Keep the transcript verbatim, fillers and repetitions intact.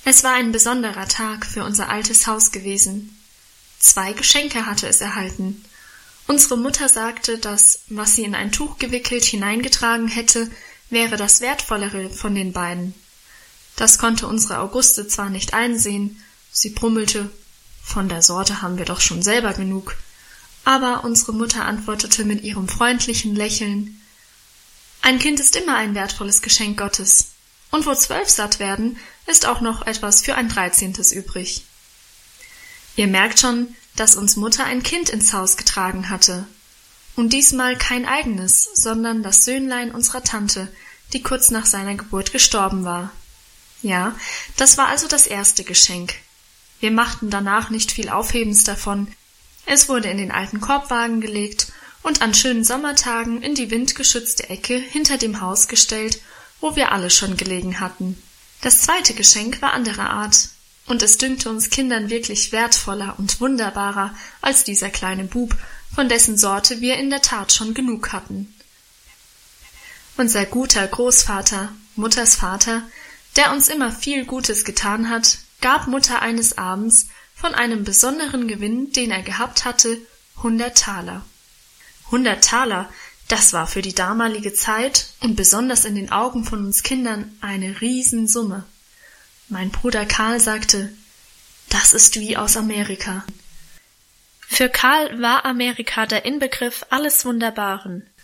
Es war ein besonderer Tag für unser altes Haus gewesen. Zwei Geschenke hatte es erhalten. Unsere Mutter sagte, dass, was sie in ein Tuch gewickelt hineingetragen hätte, wäre das Wertvollere von den beiden. Das konnte unsere Auguste zwar nicht einsehen, sie brummelte, von der Sorte haben wir doch schon selber genug, aber unsere Mutter antwortete mit ihrem freundlichen Lächeln: Ein Kind ist immer ein wertvolles Geschenk Gottes, und wo zwölf satt werden, ist auch noch etwas für ein dreizehntes übrig. Ihr merkt schon, dass uns Mutter ein Kind ins Haus getragen hatte. Und diesmal kein eigenes, sondern das Söhnlein unserer Tante, die kurz nach seiner Geburt gestorben war. Ja, das war also das erste Geschenk. Wir machten danach nicht viel Aufhebens davon. Es wurde in den alten Korbwagen gelegt und an schönen Sommertagen in die windgeschützte Ecke hinter dem Haus gestellt, wo wir alle schon gelegen hatten. Das zweite Geschenk war anderer Art. Und es dünkte uns Kindern wirklich wertvoller und wunderbarer als dieser kleine Bub, von dessen Sorte wir in der Tat schon genug hatten. Unser guter Großvater, Mutters Vater, der uns immer viel Gutes getan hat, gab Mutter eines Abends von einem besonderen Gewinn, den er gehabt hatte, hundert Taler. Hundert Taler, das war für die damalige Zeit und besonders in den Augen von uns Kindern eine Riesensumme. Mein Bruder Karl sagte, das ist wie aus Amerika. Für Karl war Amerika der Inbegriff alles Wunderbaren.